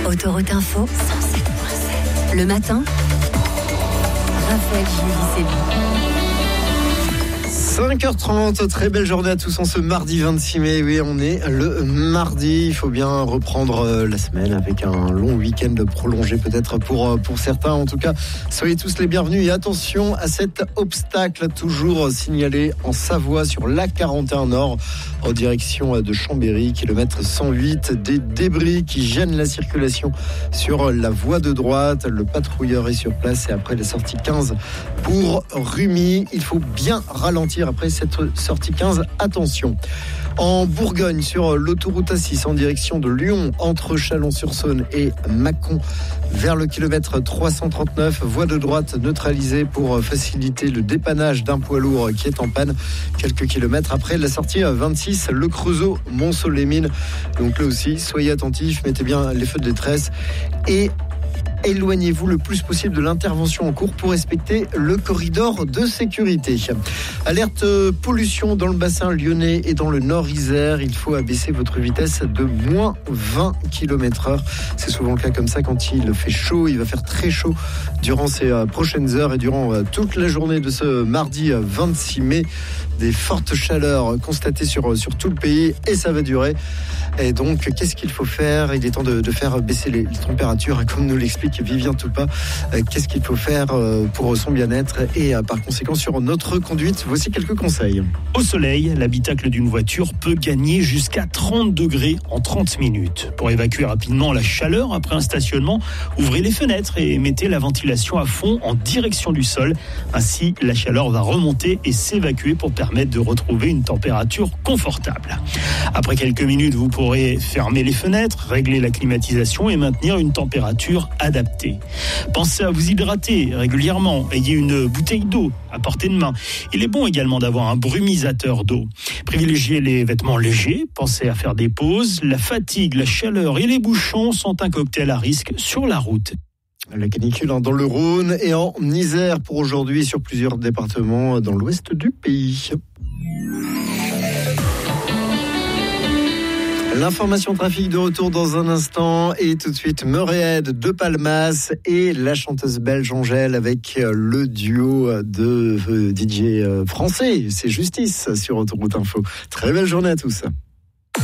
Autoroute Info, 107.7. Le matin, Raphaël Julie-Sébi. 5h30, très belle journée à tous en ce mardi 26 mai. Oui, on est le mardi. Il faut bien reprendre la semaine avec un long week-end prolongé peut-être pour certains. En tout cas, soyez tous les bienvenus et attention à cet obstacle toujours signalé en Savoie sur l'A41 Nord en direction de Chambéry, kilomètre 108. Des débris qui gênent la circulation sur la voie de droite. Le patrouilleur est sur place et après la sortie 15 pour Rumi, il faut bien ralentir après cette sortie 15, attention. En Bourgogne, sur l'autoroute A6 en direction de Lyon, entre Chalon-sur-Saône et Mâcon, vers le kilomètre 339, voie de droite neutralisée pour faciliter le dépannage d'un poids lourd qui est en panne quelques kilomètres après la sortie 26, le Creusot, Montceau-les-Mines. Donc là aussi, soyez attentifs, mettez bien les feux de détresse et éloignez-vous le plus possible de l'intervention en cours pour respecter le corridor de sécurité. Alerte pollution dans le bassin lyonnais et dans le Nord-Isère. Il faut abaisser votre vitesse de moins 20 km/h. C'est souvent le cas comme ça quand il fait chaud. Il va faire très chaud durant ces prochaines heures et durant toute la journée de ce mardi 26 mai. Des fortes chaleurs constatées sur tout le pays et ça va durer. Et donc, qu'est-ce qu'il faut faire ? Il est temps de faire baisser les températures, comme nous l'explique Vivien Toupin. Qu'est-ce qu'il faut faire pour son bien-être et par conséquent sur notre conduite ? Voici quelques conseils. Au soleil, l'habitacle d'une voiture peut gagner jusqu'à 30 degrés en 30 minutes. Pour évacuer rapidement la chaleur après un stationnement, ouvrez les fenêtres et mettez la ventilation à fond en direction du sol. Ainsi, la chaleur va remonter et s'évacuer pour permettre de retrouver une température confortable. Après quelques minutes, vous pourrez fermer les fenêtres, régler la climatisation et maintenir une température adaptée. Pensez à vous hydrater régulièrement. Ayez une bouteille d'eau à portée de main. Il est bon également d'avoir un brumisateur d'eau. Privilégiez les vêtements légers. Pensez à faire des pauses. La fatigue, la chaleur et les bouchons sont un cocktail à risque sur la route. La canicule dans le Rhône et en Isère pour aujourd'hui sur plusieurs départements dans l'ouest du pays. L'information trafic de retour dans un instant et tout de suite Meurède de Palmas et la chanteuse belge Angèle avec le duo de DJ français. C'est Justice sur Autoroute Info. Très belle journée à tous.